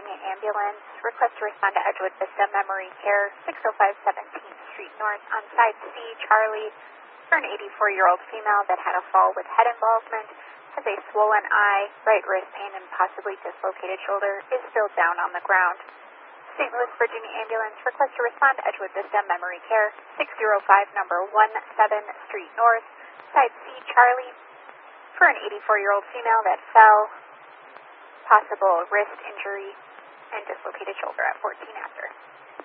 Virginia Ambulance. Request to respond to Edgewood Vista Memory Care, 605 17th Street North on side C, Charlie, for an 84-year-old female that had a fall with head involvement, has a swollen eye, right wrist pain, and possibly dislocated shoulder, is still down on the ground. St. Louis Virginia Ambulance. Request to respond to Edgewood Vista Memory Care, 605 number 17 Street North, side C, Charlie, for an 84-year-old female that fell, possible wrist injury, and dislocated shoulder at 14 after.